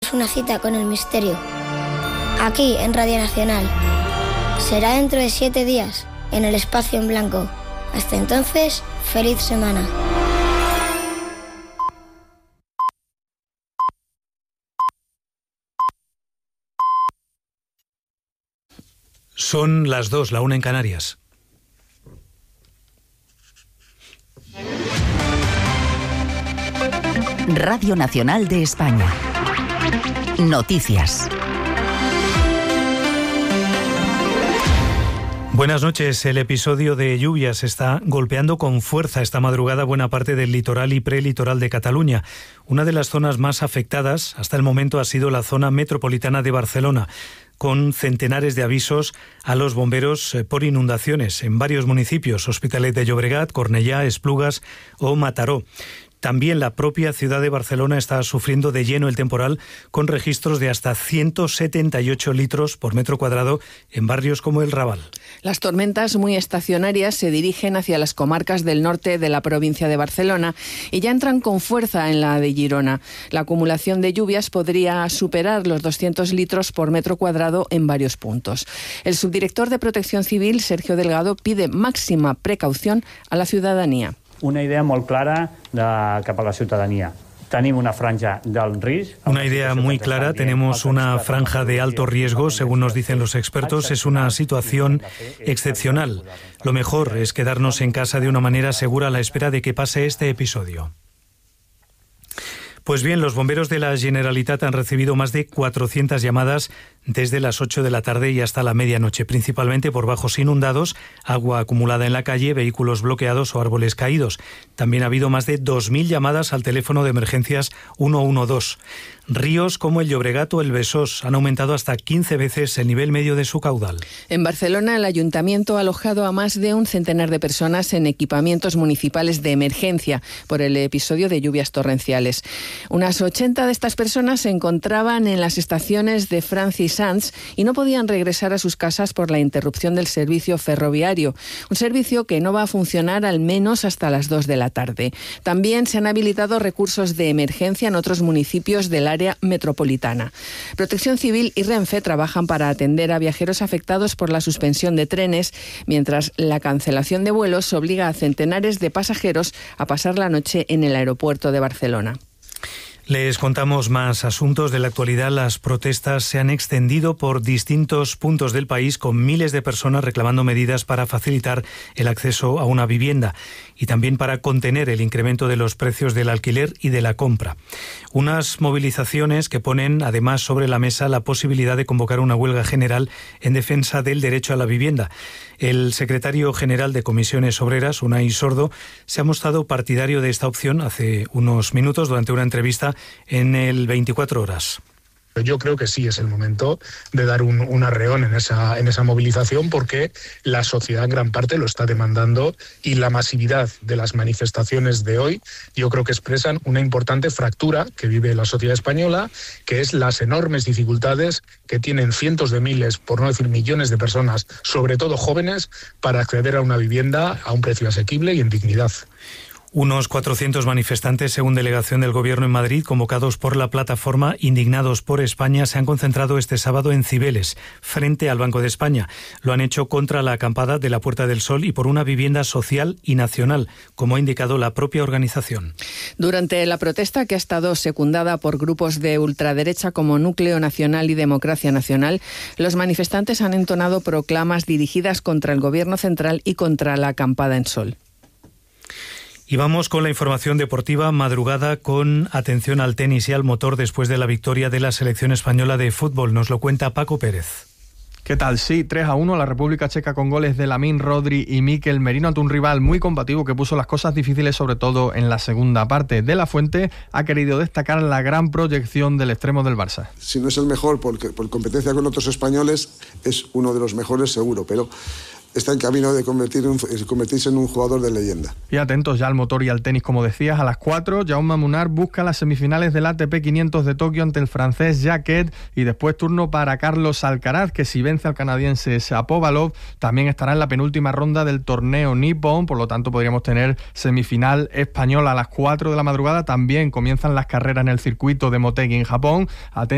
tenemos una cita con el misterio. Aquí, en Radio Nacional. Será dentro de 7 días, en el espacio en blanco. Hasta entonces, feliz semana. Son las 2, la 1 en Canarias. Radio Nacional de España. Noticias. Buenas noches. El episodio de lluvias está golpeando con fuerza esta madrugada buena parte del litoral y prelitoral de Cataluña. Una de las zonas más afectadas hasta el momento ha sido la zona metropolitana de Barcelona, con centenares de avisos a los bomberos por inundaciones en varios municipios: Hospitalet de Llobregat, Cornellá, Esplugas o Mataró. También la propia ciudad de Barcelona está sufriendo de lleno el temporal, con registros de hasta 178 litros por metro cuadrado en barrios como el Raval. Las tormentas muy estacionarias se dirigen hacia las comarcas del norte de la provincia de Barcelona y ya entran con fuerza en la de Girona. La acumulación de lluvias podría superar los 200 litros por metro cuadrado en varios puntos. El subdirector de Protección Civil, Sergio Delgado, pide máxima precaución a la ciudadanía. Una idea molt clara cap a la ciutadania. Tenemos una franja del risc. Una idea muy clara, tenemos una franja de alto riesgo, según nos dicen los expertos. Es una situación excepcional. Lo mejor es quedarnos en casa de una manera segura a la espera de que pase este episodio. Pues bien, los bomberos de la Generalitat han recibido más de 400 llamadas desde las 8 de la tarde y hasta la medianoche, principalmente por bajos inundados, agua acumulada en la calle, vehículos bloqueados o árboles caídos. También ha habido más de 2.000 llamadas al teléfono de emergencias 112. Ríos como el Llobregat o el Besós han aumentado hasta 15 veces el nivel medio de su caudal. En Barcelona, el ayuntamiento ha alojado a más de un centenar de personas en equipamientos municipales de emergencia por el episodio de lluvias torrenciales. Unas 80 de estas personas se encontraban en las estaciones de Francia y Sants y no podían regresar a sus casas por la interrupción del servicio ferroviario, un servicio que no va a funcionar al menos hasta las 2 de la tarde. También se han habilitado recursos de emergencia en otros municipios del área metropolitana. Protección Civil y Renfe trabajan para atender a viajeros afectados por la suspensión de trenes, mientras la cancelación de vuelos obliga a centenares de pasajeros a pasar la noche en el aeropuerto de Barcelona. Les contamos más asuntos de la actualidad. Las protestas se han extendido por distintos puntos del país, con miles de personas reclamando medidas para facilitar el acceso a una vivienda y también para contener el incremento de los precios del alquiler y de la compra. Unas movilizaciones que ponen además sobre la mesa la posibilidad de convocar una huelga general en defensa del derecho a la vivienda. El secretario general de Comisiones Obreras, Unai Sordo, se ha mostrado partidario de esta opción hace unos minutos durante una entrevista en el 24 horas. Yo creo que sí es el momento de dar un arreón en esa movilización, porque la sociedad en gran parte lo está demandando, y la masividad de las manifestaciones de hoy yo creo que expresan una importante fractura que vive la sociedad española, que es las enormes dificultades que tienen cientos de miles, por no decir millones de personas, sobre todo jóvenes, para acceder a una vivienda a un precio asequible y en dignidad. Unos 400 manifestantes, según delegación del Gobierno en Madrid, convocados por la plataforma Indignados por España, se han concentrado este sábado en Cibeles, frente al Banco de España. Lo han hecho contra la acampada de la Puerta del Sol y por una vivienda social y nacional, como ha indicado la propia organización. Durante la protesta, que ha estado secundada por grupos de ultraderecha como Núcleo Nacional y Democracia Nacional, los manifestantes han entonado proclamas dirigidas contra el Gobierno central y contra la acampada en Sol. Y vamos con la información deportiva. Madrugada con atención al tenis y al motor después de la victoria de la selección española de fútbol. Nos lo cuenta Paco Pérez. ¿Qué tal? Sí, 3-1 la República Checa, con goles de Lamine, Rodri y Mikel Merino, ante un rival muy combativo que puso las cosas difíciles, sobre todo en la segunda parte. De la Fuente ha querido destacar la gran proyección del extremo del Barça. Si no es el mejor por competencia con otros españoles, es uno de los mejores seguro, pero está en camino de convertirse en un jugador de leyenda. Y atentos ya al motor y al tenis, como decías, a las 4, Jaume Munar busca las semifinales del ATP 500 de Tokio ante el francés Jacquet, y después turno para Carlos Alcaraz, que si vence al canadiense Shapovalov, también estará en la penúltima ronda del torneo Nippon. Por lo tanto, podríamos tener semifinal española a las 4 de la madrugada. También comienzan las carreras en el circuito de Motegi en Japón.